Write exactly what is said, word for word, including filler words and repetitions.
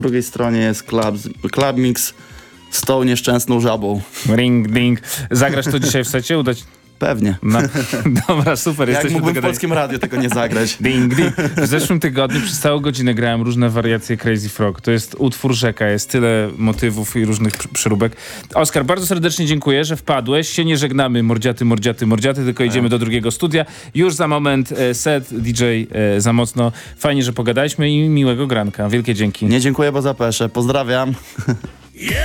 Po drugiej stronie jest Club, Club Mix z tą nieszczęsną żabą. Ring, ding. Zagrasz to dzisiaj w secie? Udać? Pewnie. No, dobra, super. Jak jesteśmy mógłbym w dogadani. polskim radiu tego nie zagrać. Ding, ding. W zeszłym tygodniu przez całą godzinę grałem różne wariacje Crazy Frog. To jest utwór rzeka, jest tyle motywów i różnych pr- przeróbek. Oskar, bardzo serdecznie dziękuję, że wpadłeś. Się nie żegnamy mordziaty, mordziaty, mordziaty, tylko idziemy do drugiego studia. Już za moment e, set D J e, za mocno. Fajnie, że pogadaliśmy i miłego granka. Wielkie dzięki. Nie dziękuję, bo zapeszę. Pozdrawiam.